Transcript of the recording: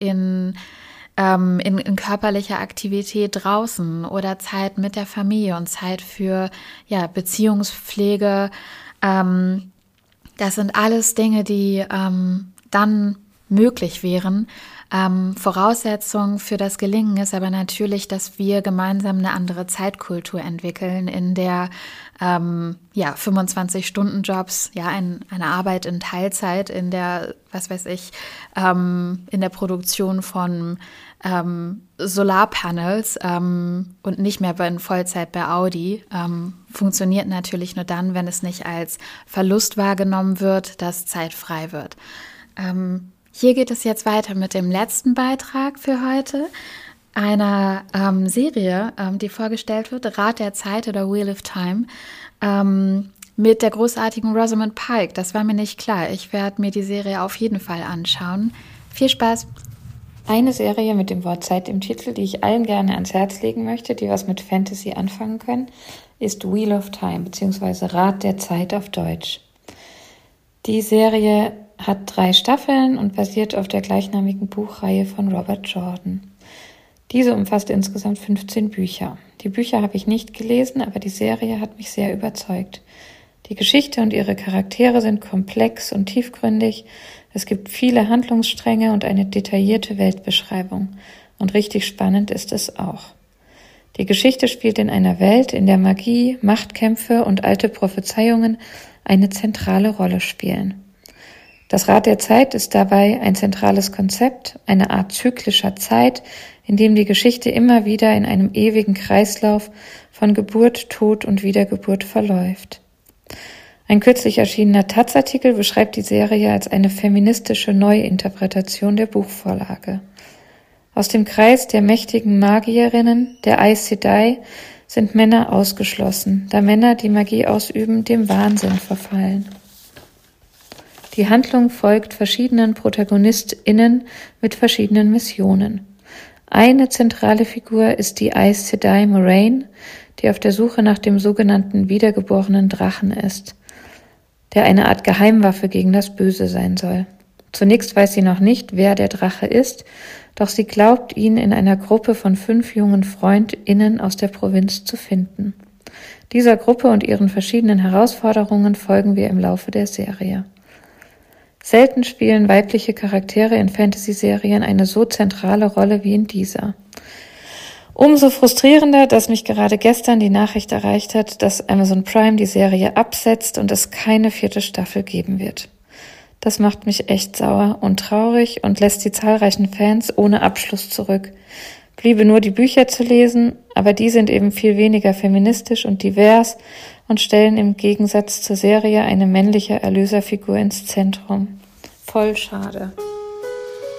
in körperlicher Aktivität draußen oder Zeit mit der Familie und Zeit für Beziehungspflege. Das sind alles Dinge, die dann möglich wären. Voraussetzung für das Gelingen ist aber natürlich, dass wir gemeinsam eine andere Zeitkultur entwickeln, in der 25-Stunden-Jobs, eine Arbeit in Teilzeit, in der, in der Produktion von Solarpanels und nicht mehr in Vollzeit bei Audi, funktioniert natürlich nur dann, wenn es nicht als Verlust wahrgenommen wird, dass Zeit frei wird. Hier geht es jetzt weiter mit dem letzten Beitrag für heute, einer Serie, die vorgestellt wird, Rad der Zeit oder Wheel of Time, mit der großartigen Rosamund Pike. Das war mir nicht klar. Ich werde mir die Serie auf jeden Fall anschauen. Viel Spaß! Eine Serie mit dem Wort Zeit im Titel, die ich allen gerne ans Herz legen möchte, die was mit Fantasy anfangen können, ist Wheel of Time bzw. Rad der Zeit auf Deutsch. Die Serie hat 3 Staffeln und basiert auf der gleichnamigen Buchreihe von Robert Jordan. Diese umfasst insgesamt 15 Bücher. Die Bücher habe ich nicht gelesen, aber die Serie hat mich sehr überzeugt. Die Geschichte und ihre Charaktere sind komplex und tiefgründig. Es gibt viele Handlungsstränge und eine detaillierte Weltbeschreibung. Und richtig spannend ist es auch. Die Geschichte spielt in einer Welt, in der Magie, Machtkämpfe und alte Prophezeiungen eine zentrale Rolle spielen. Das Rad der Zeit ist dabei ein zentrales Konzept, eine Art zyklischer Zeit, in dem die Geschichte immer wieder in einem ewigen Kreislauf von Geburt, Tod und Wiedergeburt verläuft. Ein kürzlich erschienener Taz-Artikel beschreibt die Serie als eine feministische Neuinterpretation der Buchvorlage. Aus dem Kreis der mächtigen Magierinnen, der Aes Sedai, sind Männer ausgeschlossen, da Männer, die Magie ausüben, dem Wahnsinn verfallen. Die Handlung folgt verschiedenen ProtagonistInnen mit verschiedenen Missionen. Eine zentrale Figur ist die Aes Sedai Moraine, die auf der Suche nach dem sogenannten wiedergeborenen Drachen ist, der eine Art Geheimwaffe gegen das Böse sein soll. Zunächst weiß sie noch nicht, wer der Drache ist, doch sie glaubt, ihn in einer Gruppe von 5 jungen FreundInnen aus der Provinz zu finden. Dieser Gruppe und ihren verschiedenen Herausforderungen folgen wir im Laufe der Serie. Selten spielen weibliche Charaktere in Fantasy-Serien eine so zentrale Rolle wie in dieser. Umso frustrierender, dass mich gerade gestern die Nachricht erreicht hat, dass Amazon Prime die Serie absetzt und es keine 4. Staffel geben wird. Das macht mich echt sauer und traurig und lässt die zahlreichen Fans ohne Abschluss zurück. Bliebe nur die Bücher zu lesen, aber die sind eben viel weniger feministisch und divers und stellen im Gegensatz zur Serie eine männliche Erlöserfigur ins Zentrum. Voll schade.